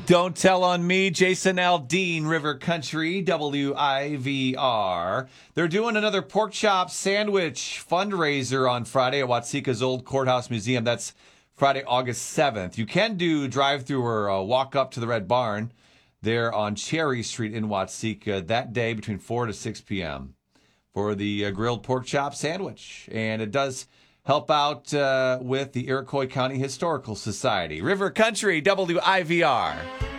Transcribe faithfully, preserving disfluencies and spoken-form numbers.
Don't tell on me, Jason Aldean, River Country, W I V R. They're doing another pork chop sandwich fundraiser on Friday at Watseka's Old Courthouse Museum. That's Friday, August seventh. You can do drive-through or uh, walk up to the Red Barn there on Cherry Street in Watseka that day between four to six p.m. for the uh, grilled pork chop sandwich. And it does help out uh, with the Iroquois County Historical Society. River Country, W I V R.